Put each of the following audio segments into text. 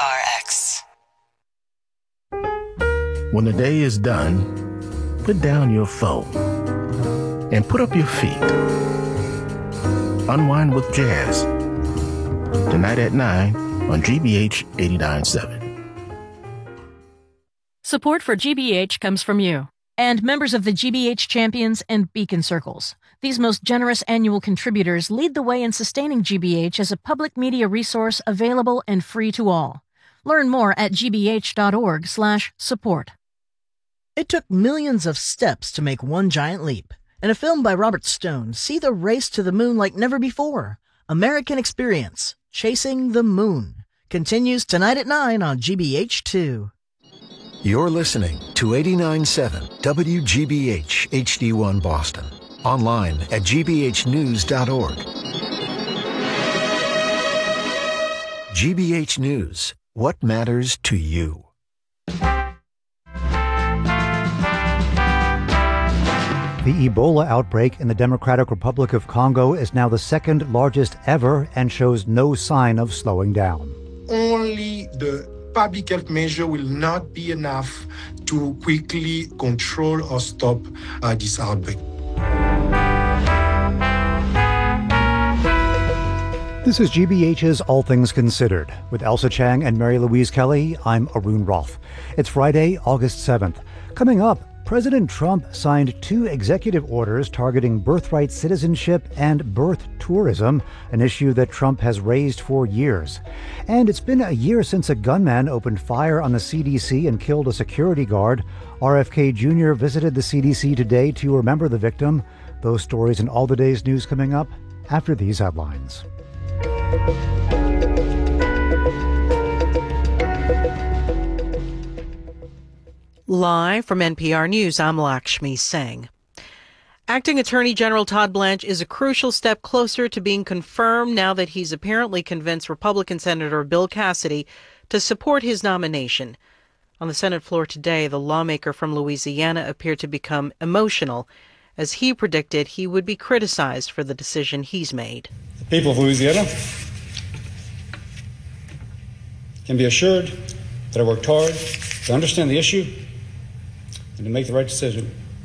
PRX. When the day is done, put down your phone and put up your feet. Unwind with jazz. Tonight at 9 on GBH 89.7. Support for GBH comes from you and members of the GBH Champions and Beacon Circles. These most generous annual contributors lead the way in sustaining GBH as a public media resource available and free to all. Learn more at gbh.org/support. It took millions of steps to make one giant leap. In a film by Robert Stone, see the race to the moon like never before. American Experience, Chasing the Moon, continues tonight at 9 on GBH2. You're listening to 89.7 WGBH HD1 Boston. Online at gbhnews.org. GBH News. What matters to you? The Ebola outbreak in the Democratic Republic of Congo is now the second largest ever and shows no sign of slowing down. Only the public health measure will not be enough to quickly control or stop this outbreak. This is GBH's All Things Considered. With Elsa Chang and Mary Louise Kelly, I'm Arun Roth. It's Friday, August 7th. Coming up, President Trump signed 2 executive orders targeting birthright citizenship and birth tourism, an issue that Trump has raised for years. And it's been a year since a gunman opened fire on the CDC and killed a security guard. RFK Jr. visited the CDC today to remember the victim. Those stories and all the day's news coming up after these headlines. Live from NPR News, I'm Lakshmi Singh. Acting Attorney General Todd Blanche is a crucial step closer to being confirmed now that he's apparently convinced Republican Senator Bill Cassidy to support his nomination. On the Senate floor today, the lawmaker from Louisiana appeared to become emotional as he predicted he would be criticized for the decision he's made. The people of Louisiana can be assured that I worked hard to understand the issue and to make the right decision.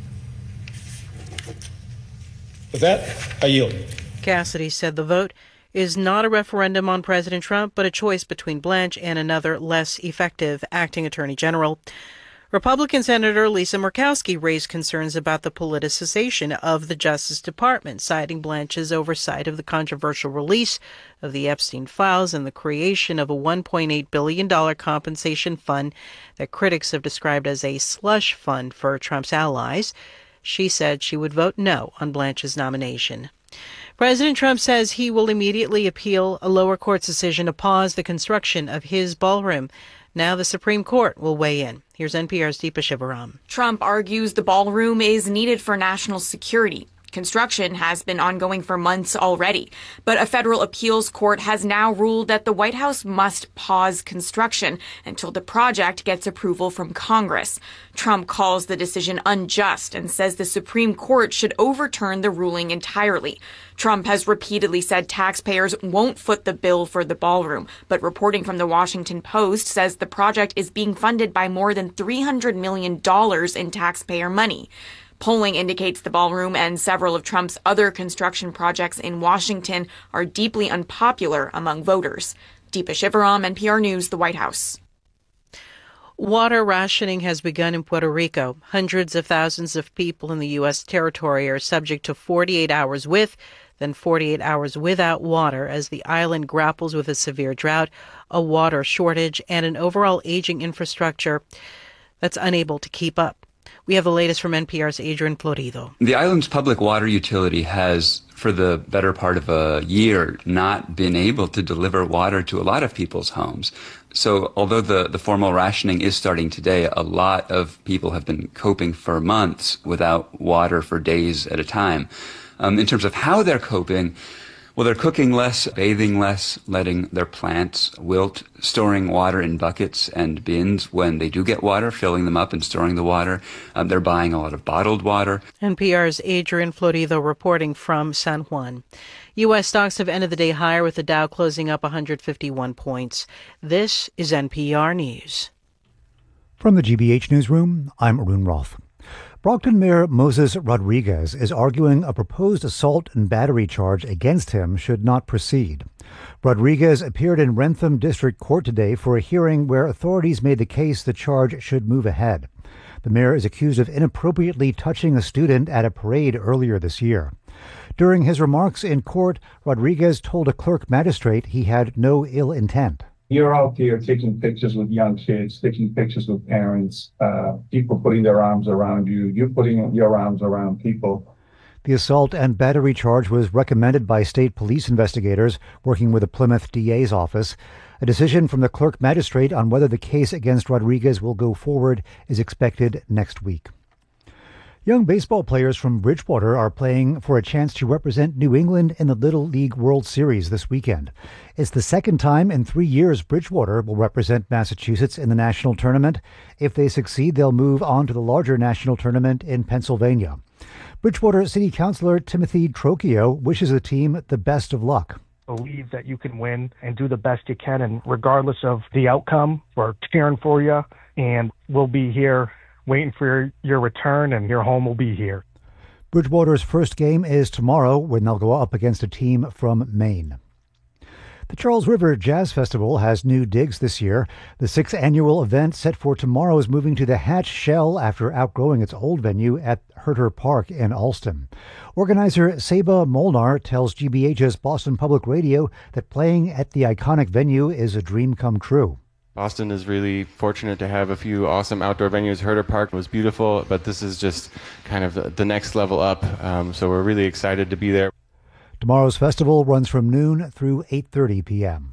With that, I yield. Cassidy said the vote is not a referendum on President Trump, but a choice between Blanche and another less effective acting attorney general. Republican Senator Lisa Murkowski raised concerns about the politicization of the Justice Department, citing Blanche's oversight of the controversial release of the Epstein files and the creation of a $1.8 billion compensation fund that critics have described as a slush fund for Trump's allies. She said she would vote no on Blanche's nomination. President Trump says he will immediately appeal a lower court's decision to pause the construction of his ballroom. Now the Supreme Court will weigh in. Here's NPR's Deepa Shivaram. Trump argues the ballroom is needed for national security. Construction has been ongoing for months already, but a federal appeals court has now ruled that the White House must pause construction until the project gets approval from Congress. Trump calls the decision unjust and says the Supreme Court should overturn the ruling entirely. Trump has repeatedly said taxpayers won't foot the bill for the ballroom, but reporting from the Washington Post says the project is being funded by more than $300 million in taxpayer money. Polling indicates the ballroom and several of Trump's other construction projects in Washington are deeply unpopular among voters. Deepa Shivaram, NPR News, the White House. Water rationing has begun in Puerto Rico. Hundreds of thousands of people in the U.S. territory are subject to 48 hours with, then 48 hours without water as the island grapples with a severe drought, a water shortage, and an overall aging infrastructure that's unable to keep up. We have the latest from NPR's Adrian Florido. The island's public water utility has, for the better part of a year, not been able to deliver water to a lot of people's homes. So although the formal rationing is starting today, a lot of people have been coping for months without water for days at a time. In terms of how they're coping, Well, they're cooking less, bathing less, letting their plants wilt, storing water in buckets and bins when they do get water, filling them up and storing the water. They're buying a lot of bottled water. NPR's Adrian Florido reporting from San Juan. U.S. stocks have ended the day higher with the Dow closing up 151 points. This is NPR News. From the GBH Newsroom, I'm Arun Roth. Brockton Mayor Moses Rodriguez is arguing a proposed assault and battery charge against him should not proceed. Rodriguez appeared in Wrentham District Court today for a hearing where authorities made the case the charge should move ahead. The mayor is accused of inappropriately touching a student at a parade earlier this year. During his remarks in court, Rodriguez told a clerk magistrate he had no ill intent. You're out there taking pictures with young kids, taking pictures with parents, people putting their arms around you. You're putting your arms around people. The assault and battery charge was recommended by state police investigators working with the Plymouth DA's office. A decision from the clerk magistrate on whether the case against Rodriguez will go forward is expected next week. Young baseball players from Bridgewater are playing for a chance to represent New England in the Little League World Series this weekend. It's the second time in 3 years Bridgewater will represent Massachusetts in the national tournament. If they succeed, they'll move on to the larger national tournament in Pennsylvania. Bridgewater City Councilor Timothy Trocchio wishes the team the best of luck. Believe that you can win and do the best you can, and regardless of the outcome, we're cheering for you, and we'll be here waiting for your return, and your home will be here. Bridgewater's first game is tomorrow when they'll go up against a team from Maine. The Charles River Jazz Festival has new digs this year. The 6th annual event set for tomorrow is moving to the Hatch Shell after outgrowing its old venue at Herter Park in Allston. Organizer Saba Molnar tells GBH's Boston Public Radio that playing at the iconic venue is a dream come true. Boston is really fortunate to have a few awesome outdoor venues. Herter Park was beautiful, but this is just kind of the next level up. So we're really excited to be there. Tomorrow's festival runs from noon through 8:30 p.m.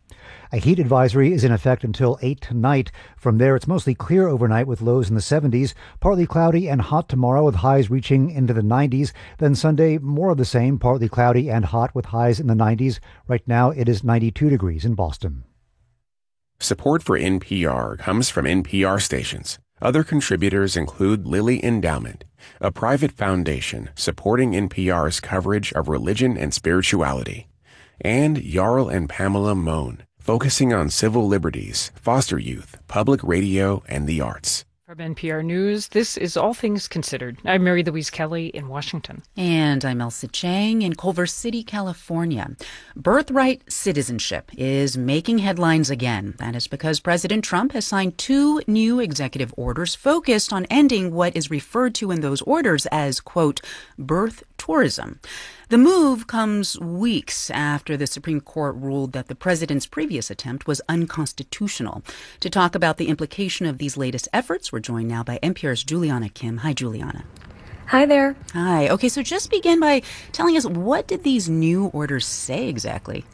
A heat advisory is in effect until 8 tonight. From there, it's mostly clear overnight with lows in the 70s, partly cloudy and hot tomorrow with highs reaching into the 90s. Then Sunday, more of the same, partly cloudy and hot with highs in the 90s. Right now, it is 92 degrees in Boston. Support for NPR comes from NPR stations. Other contributors include Lilly Endowment, a private foundation supporting NPR's coverage of religion and spirituality, and Jarl and Pamela Mohn, focusing on civil liberties, foster youth, public radio, and the arts. From NPR News, this is All Things Considered. I'm Mary Louise Kelly in Washington. And I'm Elsa Chang in Culver City, California. Birthright citizenship is making headlines again. That is because President Trump has signed 2 new executive orders focused on ending what is referred to in those orders as, quote, birth tourism. The move comes weeks after the Supreme Court ruled that the president's previous attempt was unconstitutional. To talk about the implication of these latest efforts, we're joined now by NPR's Juliana Kim. Hi, Juliana. Hi there. Hi. Okay, so just begin by telling us, what did these new orders say exactly?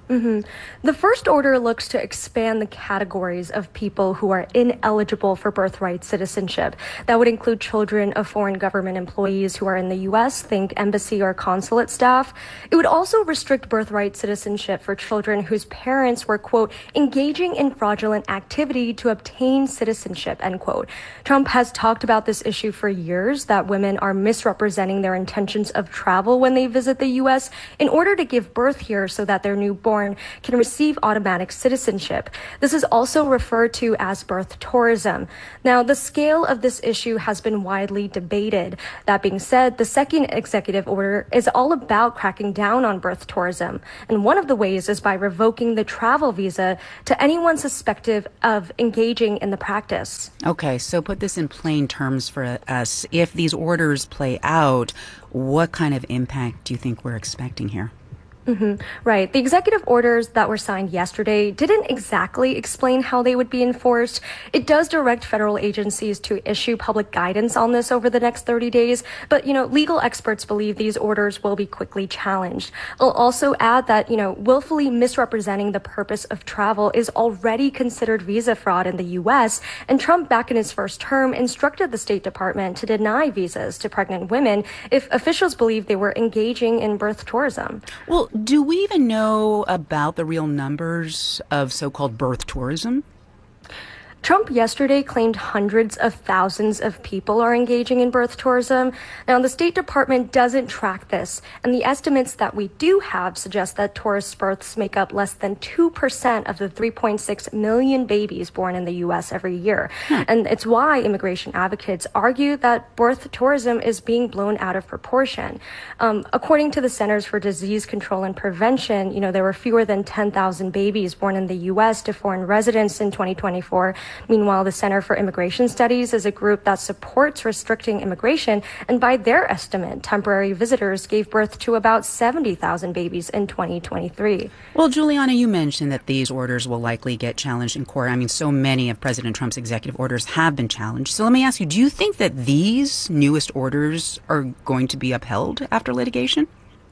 The first order looks to expand the categories of people who are ineligible for birthright citizenship. That would include children of foreign government employees who are in the U.S., think embassy or consulate staff. It would also restrict birthright citizenship for children whose parents were, quote, engaging in fraudulent activity to obtain citizenship, end quote. Trump has talked about this issue for years, that women are misrepresenting their intentions of travel when they visit the U.S. in order to give birth here so that their newborn can receive automatic citizenship. This is also referred to as birth tourism. Now, the scale of this issue has been widely debated. That being said, the second executive order is all about cracking down on birth tourism. And one of the ways is by revoking the travel visa to anyone suspected of engaging in the practice. Okay, so put this in plain terms for us. If these orders play out, what kind of impact do you think we're expecting here? Right. The executive orders that were signed yesterday didn't exactly explain how they would be enforced. It does direct federal agencies to issue public guidance on this over the next 30 days. But, legal experts believe these orders will be quickly challenged. I'll also add that, willfully misrepresenting the purpose of travel is already considered visa fraud in the U.S. And Trump, back in his first term, instructed the State Department to deny visas to pregnant women if officials believed they were engaging in birth tourism. Well, Do we even know about the real numbers of so-called birth tourism? Trump yesterday claimed hundreds of thousands of people are engaging in birth tourism. Now, the State Department doesn't track this, and the estimates that we do have suggest that tourist births make up less than 2% of the 3.6 million babies born in the U.S. every year. And it's why immigration advocates argue that birth tourism is being blown out of proportion. According to the Centers for Disease Control and Prevention, there were fewer than 10,000 babies born in the U.S. to foreign residents in 2024. Meanwhile, the Center for Immigration Studies is a group that supports restricting immigration, and by their estimate, temporary visitors gave birth to about 70,000 babies in 2023. Well, Juliana, you mentioned that these orders will likely get challenged in court. I mean, so many of President Trump's executive orders have been challenged. So let me ask you, do you think that these newest orders are going to be upheld after litigation?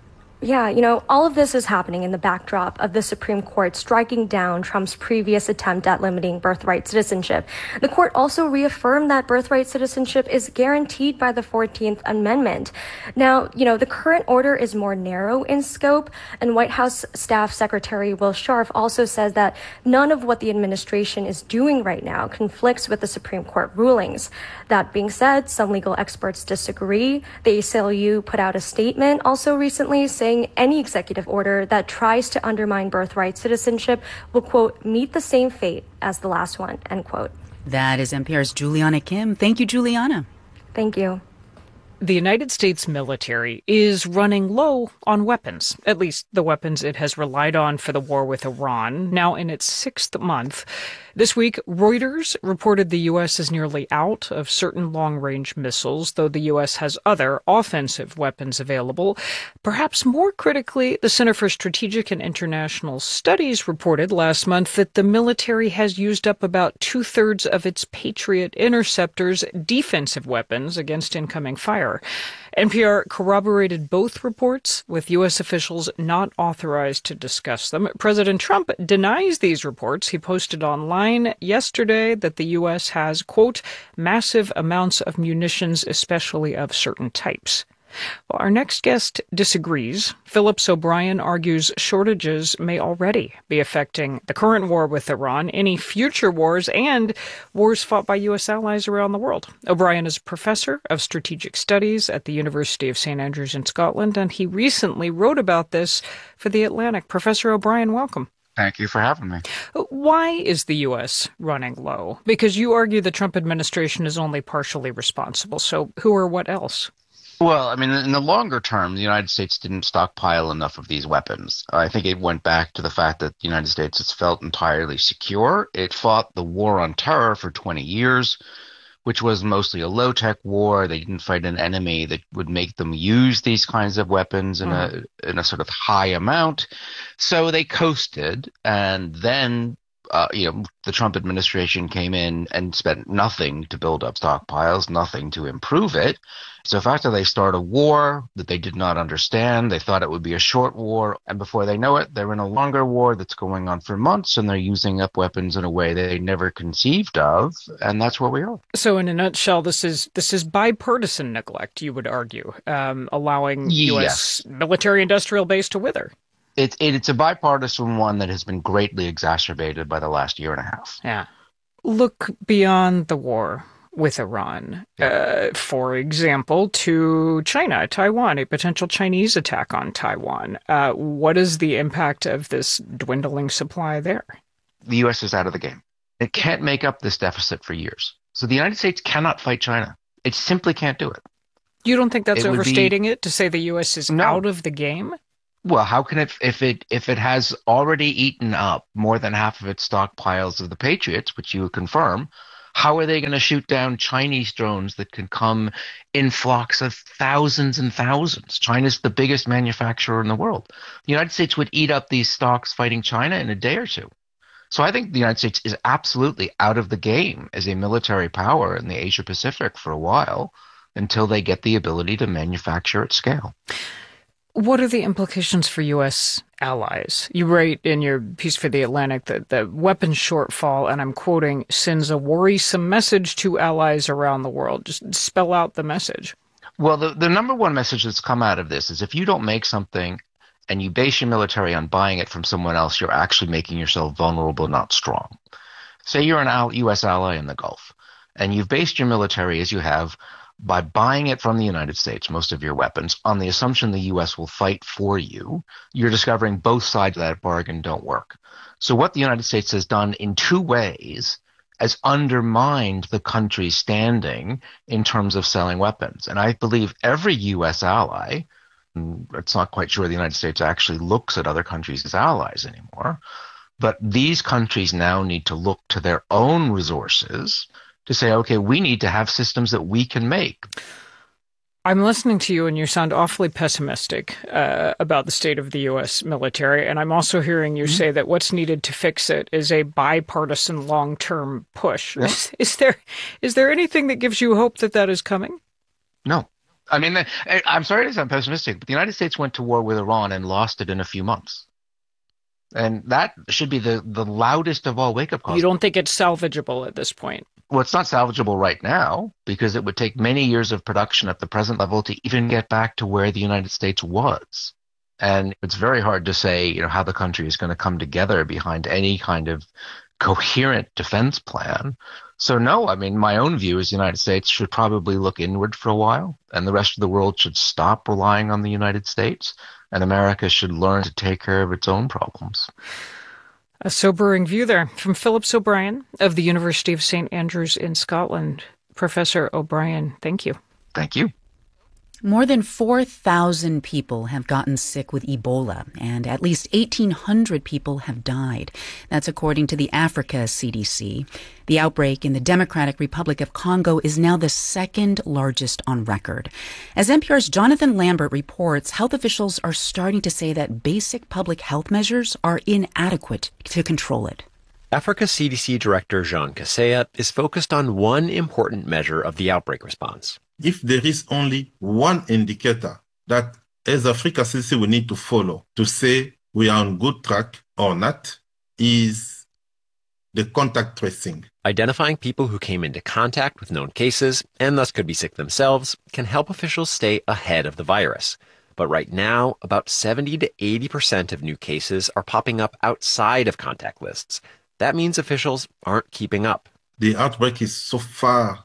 Yeah, all of this is happening in the backdrop of the Supreme Court striking down Trump's previous attempt at limiting birthright citizenship. The court also reaffirmed that birthright citizenship is guaranteed by the 14th Amendment. Now, the current order is more narrow in scope, and White House Staff Secretary Will Scharf also says that none of what the administration is doing right now conflicts with the Supreme Court rulings. That being said, some legal experts disagree. The ACLU put out a statement also recently saying any executive order that tries to undermine birthright citizenship will, quote, meet the same fate as the last one, end quote. That is NPR's Juliana Kim. Thank you, Juliana. Thank you. The United States military is running low on weapons, at least the weapons it has relied on for the war with Iran, now in its 6th month. This week, Reuters reported the U.S. is nearly out of certain long-range missiles, though the U.S. has other offensive weapons available. Perhaps more critically, the Center for Strategic and International Studies reported last month that the military has used up about 2/3 of its Patriot interceptors' defensive weapons against incoming fire. NPR corroborated both reports, with U.S. officials not authorized to discuss them. President Trump denies these reports. He posted online yesterday that the U.S. has, quote, massive amounts of munitions, especially of certain types. Well, our next guest disagrees. Phillips O'Brien argues shortages may already be affecting the current war with Iran, any future wars, and wars fought by U.S. allies around the world. O'Brien is a professor of strategic studies at the University of St. Andrews in Scotland, and he recently wrote about this for The Atlantic. Professor O'Brien, welcome. Thank you for having me. Why is the U.S. running low? Because you argue the Trump administration is only partially responsible. So who or what else? Well, I mean, in the longer term, the United States didn't stockpile enough of these weapons. I think it went back to the fact that the United States has felt entirely secure. It fought the war on terror for 20 years, which was mostly a low-tech war. They didn't fight an enemy that would make them use these kinds of weapons in a sort of high amount. So they coasted, and then the Trump administration came in and spent nothing to build up stockpiles, nothing to improve it. So after they start a war that they did not understand, they thought it would be a short war, and before they know it, they're in a longer war that's going on for months, and they're using up weapons in a way they never conceived of, and that's where we are. So in a nutshell, this is bipartisan neglect, you would argue, allowing U.S. military-industrial base to wither. It's a bipartisan one that has been greatly exacerbated by the last year and a half. Yeah. Look beyond the war with Iran, for example, to China, Taiwan, a potential Chinese attack on Taiwan. What is the impact of this dwindling supply there? The U.S. is out of the game. It can't make up this deficit for years. So the United States cannot fight China. It simply can't do it. You don't think that's overstating it to say the U.S. is out of the game? Well, how can it if it has already eaten up more than half of its stockpiles of the Patriots, which you would confirm? How are they going to shoot down Chinese drones that can come in flocks of thousands and thousands? China's the biggest manufacturer in the world. The United States would eat up these stocks fighting China in a day or two. So I think the United States is absolutely out of the game as a military power in the Asia Pacific for a while until they get the ability to manufacture at scale. What are the implications for U.S. allies? You write in your piece for The Atlantic that the weapons shortfall, and I'm quoting, sends a worrisome message to allies around the world. Just spell out the message. Well, the number one message that's come out of this is if you don't make something and you base your military on buying it from someone else, you're actually making yourself vulnerable, not strong. Say you're an U.S. ally in the Gulf, and you've based your military as you have by buying it from the United States, most of your weapons, on the assumption the U.S. will fight for you. You're discovering both sides of that bargain don't work. So what the United States has done in two ways has undermined the country's standing in terms of selling weapons. And I believe every U.S. ally, it's not quite sure the United States actually looks at other countries as allies anymore, but these countries now need to look to their own resources to say, okay, we need to have systems that we can make. I'm listening to you and you sound awfully pessimistic about the state of the U.S. military. And I'm also hearing you say that what's needed to fix it is a bipartisan long-term push. Yeah. Is there anything that gives you hope that that is coming? No. I mean, I'm sorry to sound pessimistic, but the United States went to war with Iran and lost it in a few months. And that should be the loudest of all wake-up calls. You don't think it's salvageable at this point? Well, it's not salvageable right now because it would take many years of production at the present level to even get back to where the United States was. And it's very hard to say, how the country is going to come together behind any kind of coherent defense plan. So no, I mean, my own view is the United States should probably look inward for a while, and the rest of the world should stop relying on the United States, and America should learn to take care of its own problems. A sobering view there from Phillips O'Brien of the University of St. Andrews in Scotland. Professor O'Brien, thank you. Thank you. More than 4,000 people have gotten sick with Ebola, and at least 1,800 people have died. That's according to the Africa CDC. The outbreak in the Democratic Republic of Congo is now the second largest on record. As NPR's Jonathan Lambert reports, health officials are starting to say that basic public health measures are inadequate to control it. Africa CDC Director Jean Kaseya is focused on one important measure of the outbreak response. If there is only one indicator that as Africa CDC we need to follow to say we are on good track or not, is the contact tracing. Identifying people who came into contact with known cases and thus could be sick themselves can help officials stay ahead of the virus. But right now, about 70 to 80% of new cases are popping up outside of contact lists. That means officials aren't keeping up. The outbreak is so far,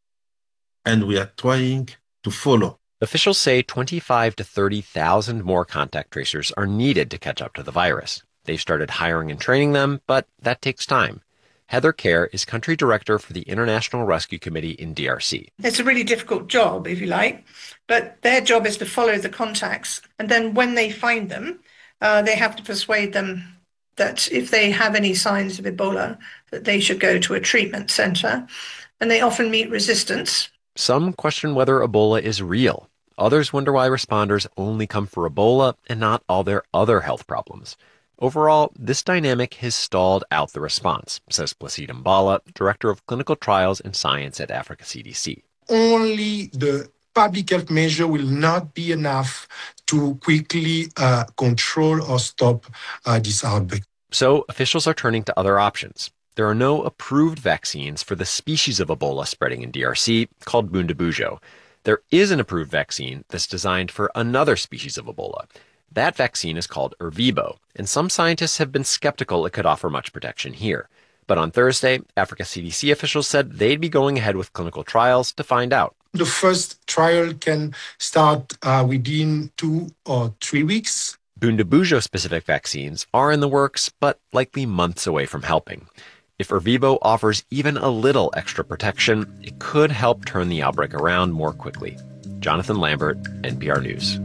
and we are trying to follow. Officials say 25 to 30,000 more contact tracers are needed to catch up to the virus. They've started hiring and training them, but that takes time. Heather Kerr is country director for the International Rescue Committee in DRC. It's a really difficult job, if you like, but their job is to follow the contacts. And then when they find them, they have to persuade them that if they have any signs of Ebola, that they should go to a treatment center. And they often meet resistance. Some question whether Ebola is real. Others wonder why responders only come for Ebola and not all their other health problems. Overall, this dynamic has stalled out the response, says Placide Mbala, Director of Clinical Trials and Science at Africa CDC. Only the public health measure will not be enough to quickly control or stop this outbreak. So officials are turning to other options. There are no approved vaccines for the species of Ebola spreading in DRC called Bundibugyo. There is an approved vaccine that's designed for another species of Ebola. That vaccine is called Ervebo, and some scientists have been skeptical it could offer much protection here. But on Thursday, Africa CDC officials said they'd be going ahead with clinical trials to find out. The first trial can start within 2 or 3 weeks. Bundibugyo-specific vaccines are in the works, but likely months away from helping. If Ervebo offers even a little extra protection, it could help turn the outbreak around more quickly. Jonathan Lambert, NPR News.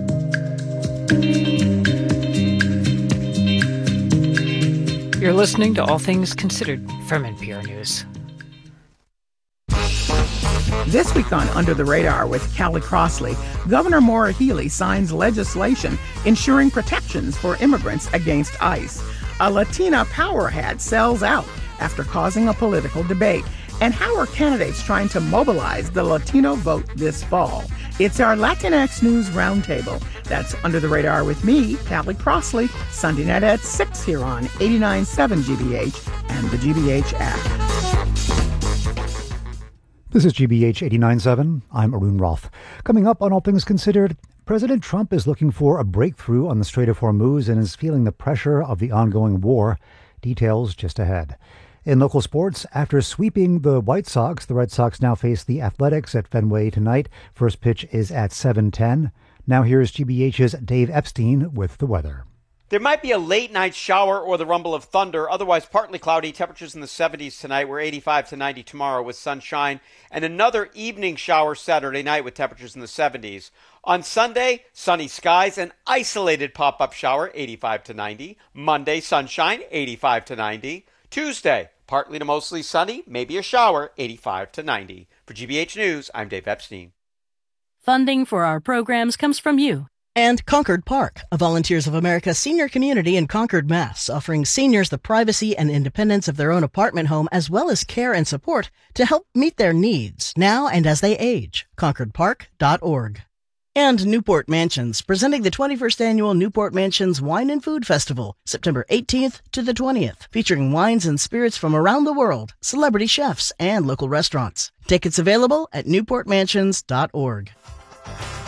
You're listening to All Things Considered from NPR News. This week on Under the Radar with Callie Crossley, Governor Maura Healey signs legislation ensuring protections for immigrants against ICE. A Latina power hat sells out after causing a political debate. And how are candidates trying to mobilize the Latino vote this fall? It's our Latinx News Roundtable. That's Under the Radar with me, Callie Crossley, Sunday night at 6 here on 89.7 GBH and the GBH app. This is GBH 89.7. I'm Arun Roth. Coming up on All Things Considered, President Trump is looking for a breakthrough on the Strait of Hormuz and is feeling the pressure of the ongoing war. Details just ahead. In local sports, after sweeping the White Sox, the Red Sox now face the Athletics at Fenway tonight. First pitch is at 7:10. Now here's GBH's Dave Epstein with the weather. There might be a late night shower or the rumble of thunder. Otherwise, partly cloudy. Temperatures in the 70s tonight. We're 85 to 90 tomorrow with sunshine. And another evening shower Saturday night with temperatures in the 70s. On Sunday, sunny skies, an isolated pop-up shower, 85 to 90. Monday, sunshine, 85 to 90. Tuesday, partly to mostly sunny, maybe a shower, 85 to 90. For GBH News, I'm Dave Epstein. Funding for our programs comes from you. And Concord Park, a Volunteers of America senior community in Concord, Mass., offering seniors the privacy and independence of their own apartment home as well as care and support to help meet their needs now and as they age. ConcordPark.org. And Newport Mansions, presenting the 21st Annual Newport Mansions Wine and Food Festival, September 18th to the 20th, featuring wines and spirits from around the world, celebrity chefs, and local restaurants. Tickets available at newportmansions.org.